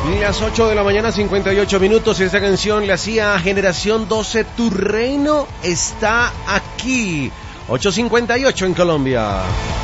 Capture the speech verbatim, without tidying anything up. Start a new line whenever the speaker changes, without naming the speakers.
Las ocho de la mañana, cincuenta y ocho minutos. Esta canción le hacía a Generación doce, Tu reino está aquí. ocho cincuenta y ocho en Colombia.